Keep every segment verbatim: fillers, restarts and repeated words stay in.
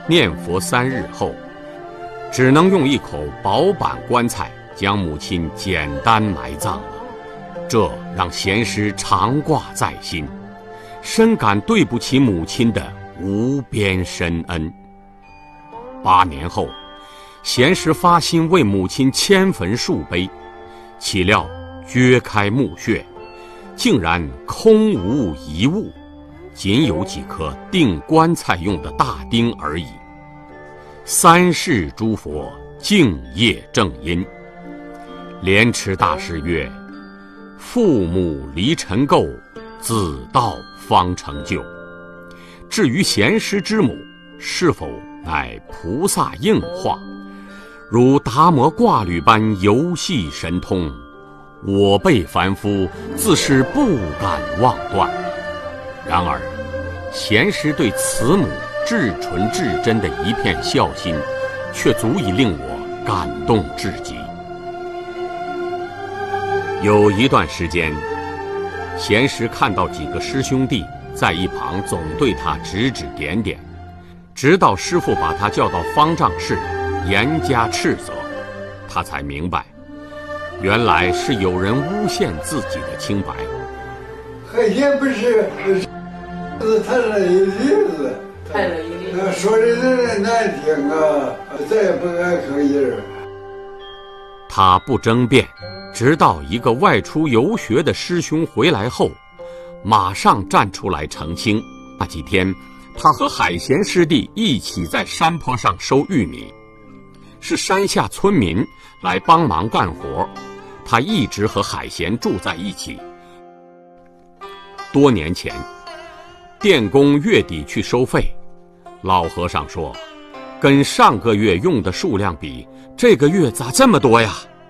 念佛三日后，只能用一口薄板棺材将母亲简单埋葬了。这让贤师常挂在心，深感对不起母亲的无边深恩。八年后，贤师发心为母亲迁坟树碑，岂料掘开墓穴，竟然空无一物，仅有几颗钉棺材用的大钉而已。三世诸佛敬业正因，莲池大师曰：父母离尘垢，子道方成就。至于贤师之母是否乃菩萨应化，如达摩挂履般游戏神通，我辈凡夫自是不敢妄断。然而贤师对慈母至纯至真的一片孝心，却足以令我感动至极。有一段时间，贤师看到几个师兄弟在一旁总对他指指点点，直到师父把他叫到方丈室严加斥责，他才明白，原来是有人诬陷自己的清白。 海鲜不是是太了一例子， 太了一例子， 说的人难听啊，再也不敢吭音儿。 他不争辩，直到一个外出游学的师兄回来后，马上站出来澄清。那几天，他和海贤师弟一起在山坡上收玉米，是山下村民来帮忙干活，他一直和海贤住在一起。多年前，电工月底去收费，老和尚说，跟上个月用的数量比，这个月咋这么多呀？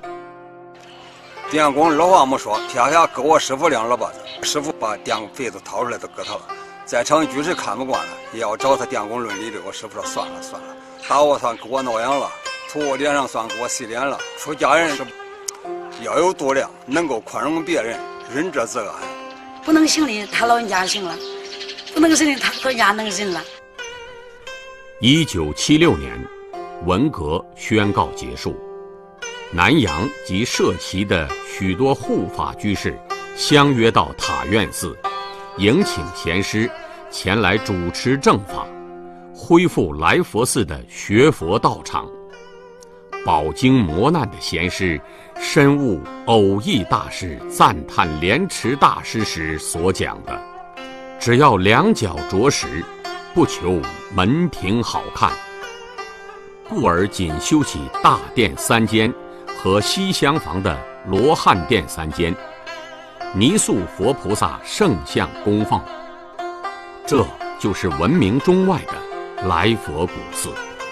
电工二话没说，撇下给我师傅两耳巴子，师傅把电费子掏出来都给他了。在场居士看不惯了，也要找他电工论理的。我师傅说算了算了，打我算给我挠痒了，吐我脸上算给我洗脸了。出家人是要有度量，能够宽容别人，仁者自安。 不能行的他老人家行了，不能行的他老人家能行了。 一九七六年，文革宣告结束，南洋及社旗的许多护法居士相约到塔院寺，迎请贤师前来主持正法，恢复来佛寺的学佛道场。饱经磨难的贤师深悟偶益大师赞叹莲池大师时所讲的，只要两脚着实，不求门庭好看，故而仅修起大殿三间和西厢房的罗汉殿三间，泥塑佛菩萨圣像供奉，这就是闻名中外的来佛古寺。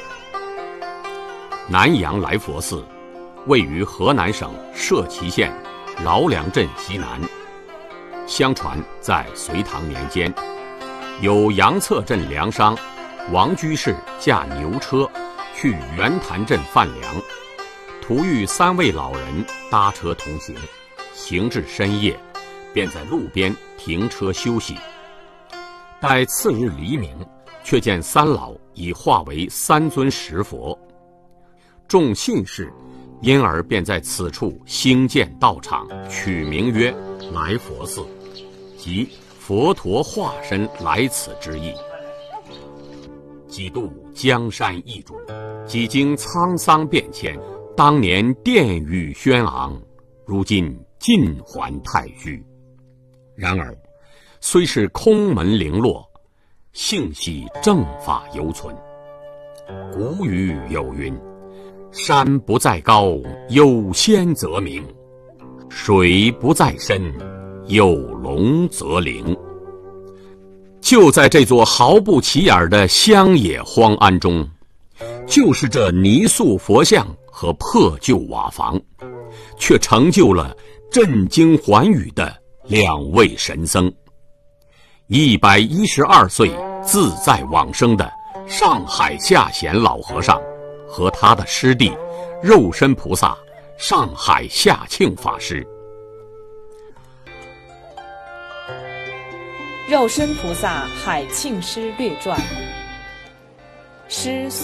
南洋来佛寺位于河南省社旗县饶梁镇西南。相传在隋唐年间，有杨策镇粮商王居士驾牛车去圆潭镇贩粮，途遇三位老人搭车同行，行至深夜，便在路边停车休息。待次日黎明，却见三老已化为三尊石佛。众信士因而便在此处兴建道场，取名曰来佛寺，即佛陀化身来此之意。几度江山易主，几经沧桑变迁，当年殿宇轩昂，如今尽还太虚。然而虽是空门零落，幸系正法犹存。古语有云，山不在高，有仙则名；水不在深，有龙则灵。就在这座毫不起眼的乡野荒庵中，就是这泥塑佛像和破旧瓦房，却成就了震惊寰宇的两位神僧。一百一十二岁自在往生的上海下贤老和尚和他的师弟肉身菩萨上海下庆法师。 肉身菩萨海庆师略传。 是。